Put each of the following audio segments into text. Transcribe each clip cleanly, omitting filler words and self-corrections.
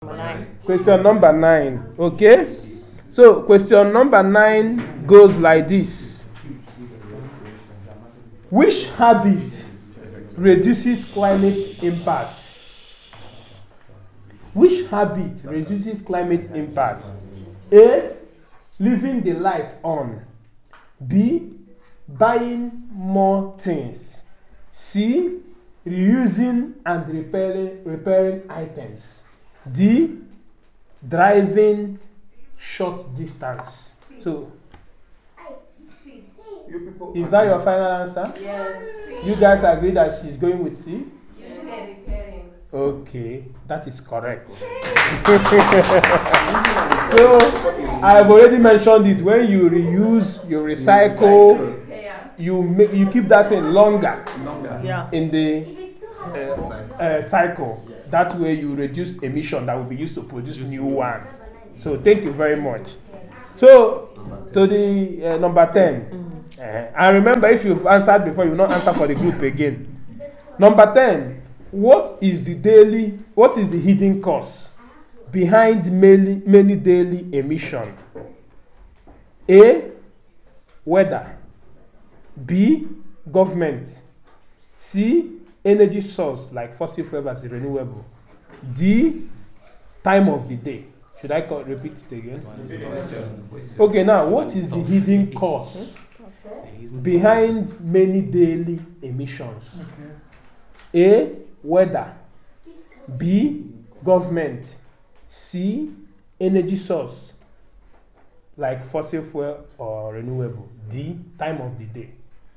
Question number 9. Okay? So, question number 9 goes like this. Which habit reduces climate impact? Which habit reduces climate impact? A. Leaving the light on. B. Buying more things. C. Reusing and repairing items. D. Driving short distance. So, is that your final answer? Yes. You guys agree that she's going with C? Yes. Okay, that is correct. So, I've already mentioned it. When you reuse, you recycle, you keep that in longer in the cycle. That way you reduce emission that will be used to produce new ones. So thank you very much. So to the number 10. And remember, if you've answered before, you will not answer for the group again. Number 10. What is the hidden cause behind many daily emission? A. Weather. B. Government. C. Energy source like fossil fuel as renewable. D. Time of the day. Should I repeat it again? Okay, now what is the hidden cause behind many daily emissions? A. Weather. B. Government. C. Energy source like fossil fuel or renewable. D. Time of the day.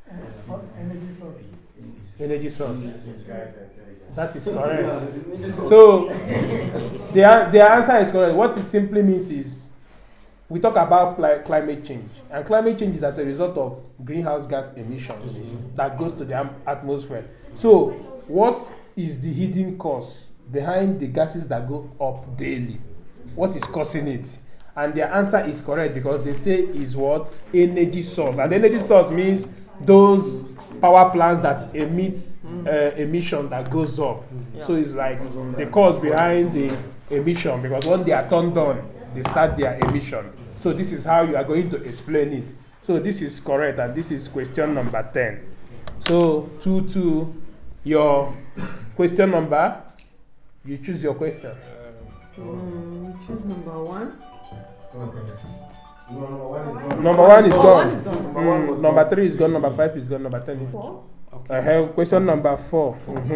Energy source. That is correct. So the answer is correct. What it simply means is we talk about climate change, and climate change is as a result of greenhouse gas emissions that goes to the atmosphere. So what is the hidden cause behind the gases that go up daily? What is causing it? And their answer is correct because they say is what? Energy source. And energy source means those power plants that emits emission that goes up. So it's like the cause behind the emission, because when they are turned on, they start their emission. So this is how you are going to explain it. So this is correct, and this is question number 10. So to your question number, you choose your question. Choose number 1. Okay. Number 1 is gone. Number 3 is gone. Number 5 is gone. Number 10 is 4. I have question number 4.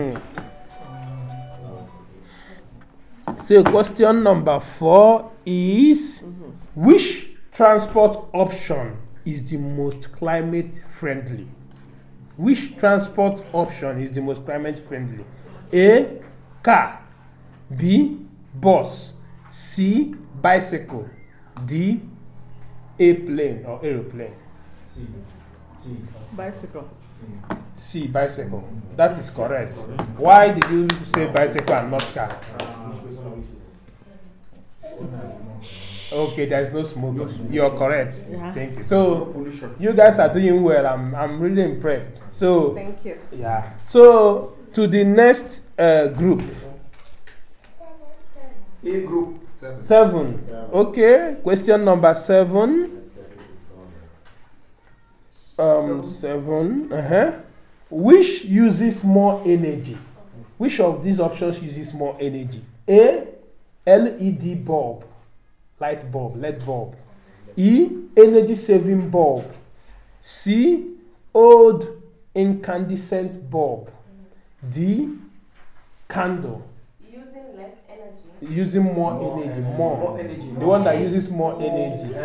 So question number 4 is which transport option is the most climate friendly? Which transport option is the most climate friendly? A. Car. B. Bus. C. Bicycle. D. Airplane or aeroplane. Bicycle. C. Bicycle. That is correct. Why did you say bicycle and not car? Okay, there is no smoke. You're correct. Yeah. Thank you. So you guys are doing well. I'm really impressed. So Thank you. yeah. So to the next group. A group 7. Okay. Question number 7. 7. Which uses more energy? Which of these options uses more energy? A. LED bulb, light bulb, LED bulb. E. Energy saving bulb. C. Old incandescent bulb. D. Candle. Using less energy. Using more energy, more. The one that uses more energy.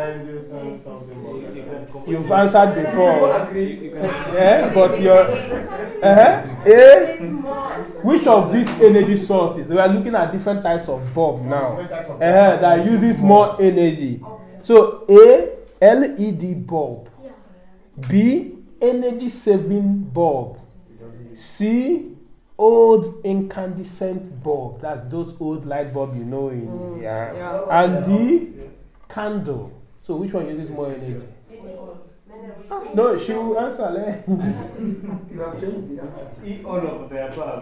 You've answered before. Yeah, but you're. A. Which of these energy sources? We are looking at different types of bulb now. That uses more energy. So A. LED bulb. B. Energy saving bulb. C. Old incandescent bulb. That's those old light bulb you know in And D. Candle. So which one uses more energy? No, she will answer. You have changed the answer. Eat all of the above.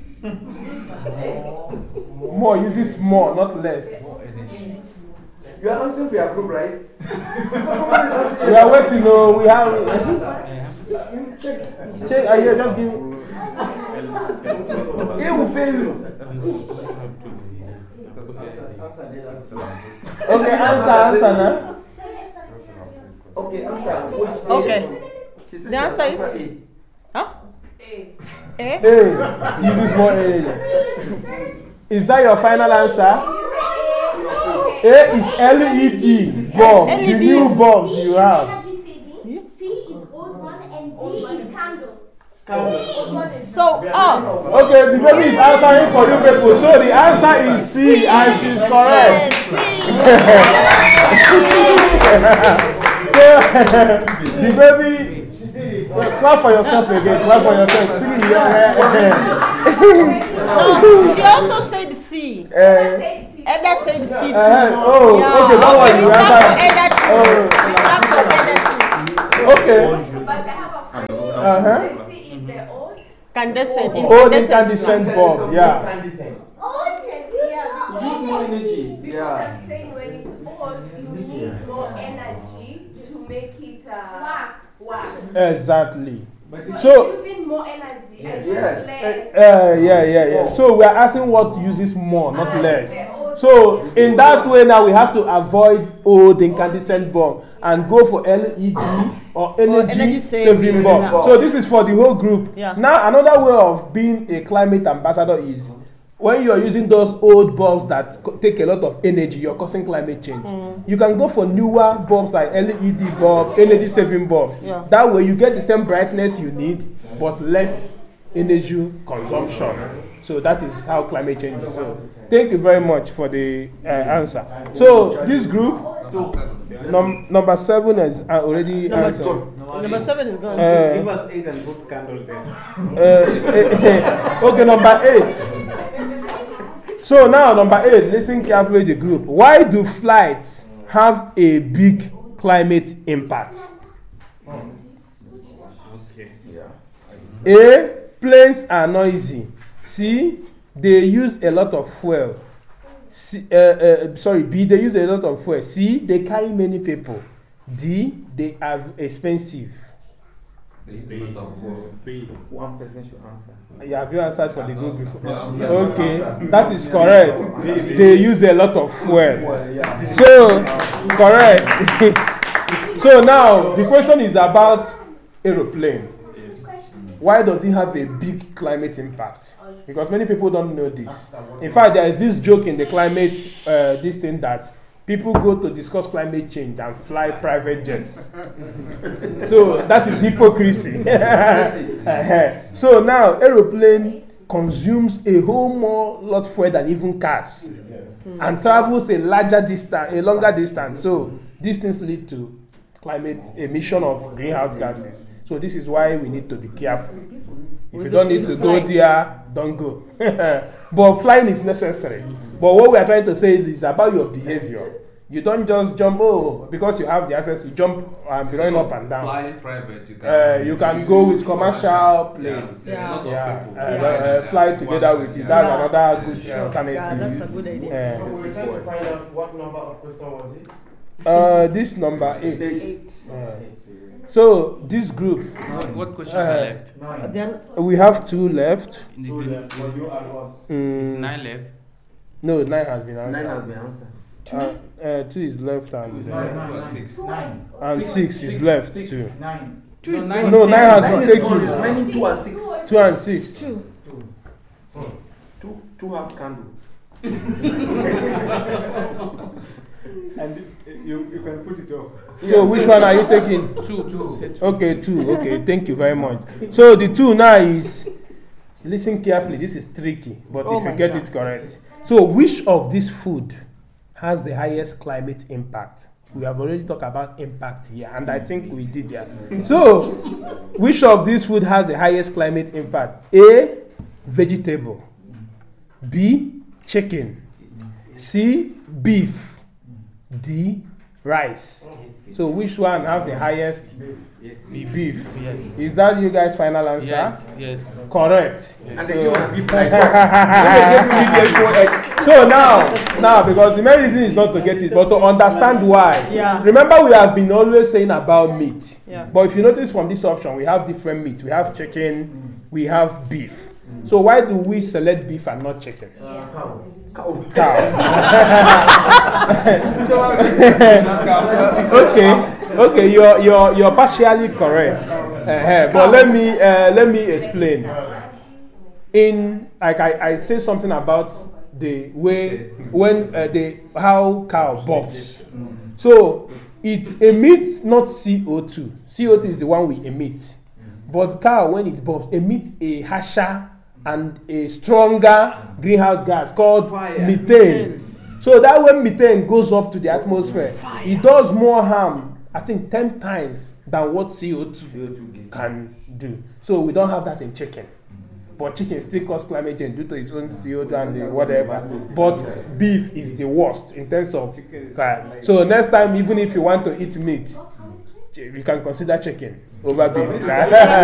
More uses more, not less. You are answering for your group, right? We are waiting. No, we have. You check. Check. Yeah, just give. He will fail you. Okay, answer now. Okay, answer. Okay. She said The answer is. A. Huh? A. You use more A. Is that your final answer? A is LED bulb. The new bulbs you have. C is old one and D is candle. So, Okay, the baby is answering for you people. So the answer is C and she's correct. So the baby, clap for yourself again. Clap for yourself. C. she also said C. Eda said C too. Okay, that was the answer. Okay. But I have a question. C is the old. Incandescent. Old incandescent bulb, yeah. Old? Yeah. Use more energy. Because I'm saying when it's old, you need more energy to make it work. Exactly. So using more energy and Yes. less. Yeah. So we are asking what uses more, not less. So in that way now we have to avoid old incandescent bulb and go for LED or energy saving bulb. So this is for the whole group. Yeah. Now another way of being a climate ambassador is when you are using those old bulbs that take a lot of energy, you're causing climate change. You can go for newer bulbs like LED bulb, energy saving bulbs. Yeah. That way you get the same brightness you need, but less energy consumption. So that is how climate change is. So thank you very much for the answer. So this group, number 7 is already answered. Number 7 is gone. Give us 8 and put candle there. Okay, number 8. So now number 8, listen carefully the group. Why do flights have a big climate impact? Okay. A, planes are noisy. C, they use a lot of fuel. B, they use a lot of fuel. C, they carry many people. D, they are expensive. One person should answer. Yeah, have you answered for the group before? Okay, that is correct. They use a lot of fuel. So, correct. So now, the question is about aeroplane. Why does it have a big climate impact? Because many people don't know this. In fact, there is this joke in the climate, this thing that people go to discuss climate change and fly private jets. So that is hypocrisy. So now, aeroplane consumes a whole more lot fuel than even cars, and travels a longer distance. So these things lead to climate emission of greenhouse gases. So this is why we need to be careful. If you don't need to go there, don't go. But flying is necessary. But what we are trying to say is about your behavior. You don't just jump, because you have the access to jump and be running up and down. Flying private, you can go with commercial planes. Fly together with you. That's another good alternative. That's a good idea. So we're trying to find out what number of question was it? This number 8. So this group, What questions are left? Then we have 2 left. For you and us. Is 9 left? No, 9 has been 9 has answered. been answered. 2 is left and 6. 6 is left too. 9. No, 9 has been taken. Remaining 2 and 6. 2 and 6. 2 have candle. And you can put it off. So which one are you taking? 2. Okay, 2. Okay, thank you very much. So the 2 now is, listen carefully, this is tricky, but if you get it correct. So which of this food has the highest climate impact? We have already talked about impact here, and I think we did that. So which of this food has the highest climate impact? A, vegetable. B, chicken. C, beef. D, rice. So which one have the highest? Beef. Yes. Is that you guys' final answer? Yes. Correct. And they give us beef like that. So now, because the main reason is not to get it, but to understand why. Yeah. Remember, we have been always saying about meat. Yeah. But if you notice from this option, we have different meat. We have chicken, we have beef. So why do we select beef and not chicken? Cow. Okay, you're partially correct. But let me explain. In like I say something about the way when how cow burps. So it emits not CO2. CO2 is the one we emit. But cow, when it burps, emits a harsher and a stronger greenhouse gas called methane. So that when methane goes up to the atmosphere, it does more harm, I think 10 times than what CO2 can do. So we don't have that in chicken. But chicken still causes climate change due to its own CO2 and whatever. But beef is the worst in terms of. So next time, even if you want to eat meat, you can consider chicken over beef.